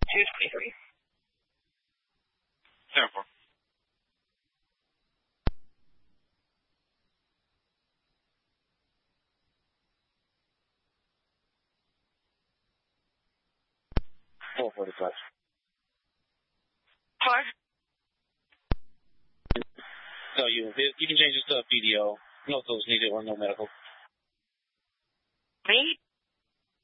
223. 10-4. $445. What? So you can change this to a PDO. No tools needed or no medical. Me?